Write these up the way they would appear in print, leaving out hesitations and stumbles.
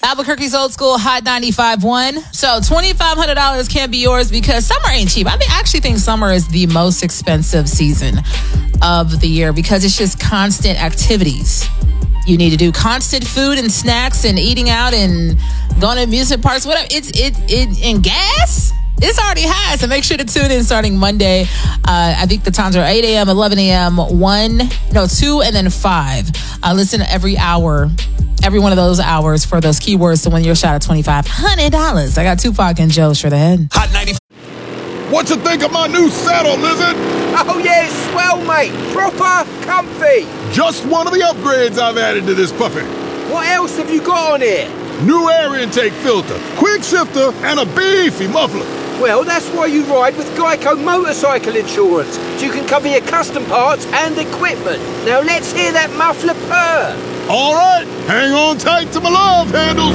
Albuquerque's Old School Hot 95.1. So $2,500 can be yours because summer ain't cheap. I actually think summer is the most expensive season of the year because it's just constant activities. You need to do constant food and snacks and eating out and going to amusement parks, whatever. And gas, it's already high. So make sure to tune in starting Monday. I think the times are 8 a.m., 11 a.m., 2, and then 5. Listen to every hour, every one of those hours for those keywords to win your shot at $2,500. I got Tupac and Joe straight ahead. Hot 90. What you think of my new saddle, Lizard? Oh, yeah, it's swell, mate. Proper comfy. Just one of the upgrades I've added to this puppy. What else have you got on here? New air intake filter, quick shifter, and a beefy muffler. Well, that's why you ride with Geico Motorcycle Insurance. So you can cover your custom parts and equipment. Now let's hear that muffler purr. All right, hang on tight to my love handles.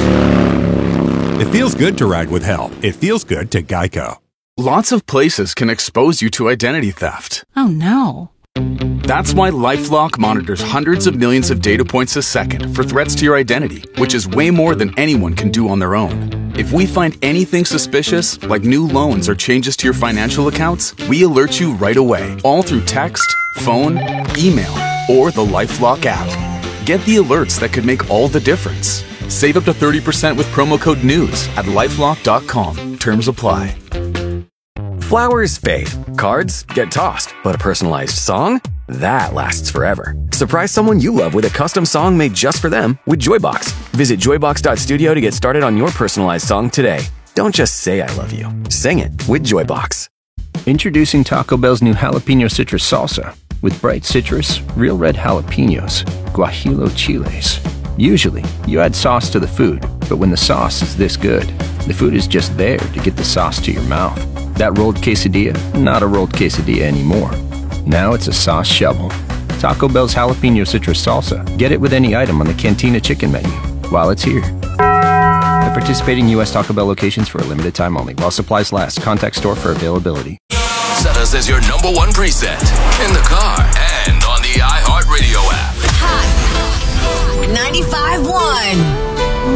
It feels good to ride with help. It feels good to Geico. Lots of places can expose you to identity theft. Oh, no. That's why LifeLock monitors hundreds of millions of data points a second for threats to your identity, which is way more than anyone can do on their own. If we find anything suspicious, like new loans or changes to your financial accounts, we alert you right away, all through text, phone, email, or the LifeLock app. Get the alerts that could make all the difference. Save up to 30% with promo code NEWS at LifeLock.com. Terms apply. Flowers fade, cards get tossed, but a personalized song? That lasts forever. Surprise someone you love with a custom song made just for them with Joybox. Visit joybox.studio to get started on your personalized song today. Don't just say I love you. Sing it with Joybox. Introducing Taco Bell's new jalapeno citrus salsa with bright citrus, real red jalapenos, guajillo chiles. Usually, you add sauce to the food, but when the sauce is this good, the food is just there to get the sauce to your mouth. That rolled quesadilla, not a rolled quesadilla anymore. Now it's a sauce shovel. Taco Bell's jalapeno citrus salsa. Get it with any item on the Cantina chicken menu while it's here. At participating U.S. Taco Bell locations for a limited time only. While supplies last. Contact store for availability. Set us as your number one preset in the car and on the iHeartRadio app. Hot 95.1.